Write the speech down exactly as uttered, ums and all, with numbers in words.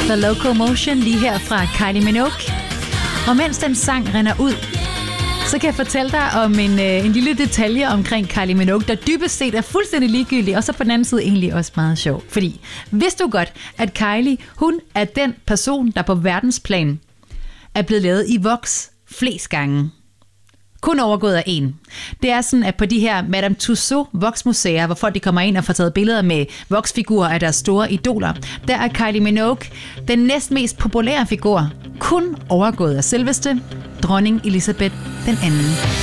The Locomotion lige her fra Kylie Minogue. Og mens den sang render ud, så kan jeg fortælle dig om en, øh, en lille detalje omkring Kylie Minogue, der dybest set er fuldstændig ligegyldig, og så på den anden side egentlig også meget sjov. Fordi vidste du godt, at Kylie, hun er den person, der på verdensplan er blevet lavet i voks flest gange. Kun overgået af en. Det er sådan, at på de her Madame Tussauds voksmuseer, hvor folk de kommer ind og får taget billeder med voksfigurer af deres store idoler, der er Kylie Minogue den næstmest populære figur, kun overgået af selveste dronning Elizabeth den anden.